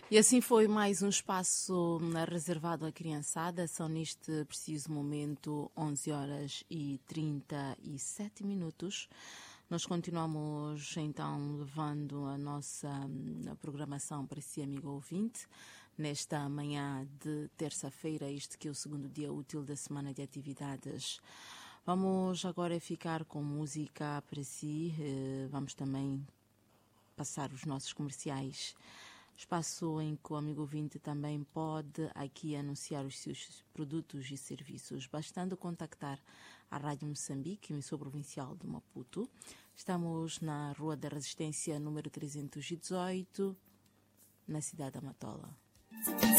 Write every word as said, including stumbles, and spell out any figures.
E assim foi mais um espaço reservado à criançada. São neste preciso momento onze horas e trinta e sete minutos. Nós continuamos então levando a nossa a programação para si, amigo ouvinte, nesta manhã de terça-feira, este que é o segundo dia útil da semana de atividades. Vamos agora ficar com música para si, vamos também passar os nossos comerciais. Espaço em que o amigo ouvinte também pode aqui anunciar os seus produtos e serviços, bastando contactar a Rádio Moçambique, emissora provincial de Maputo. Estamos na Rua da Resistência, número trezentos e dezoito, na cidade da Matola.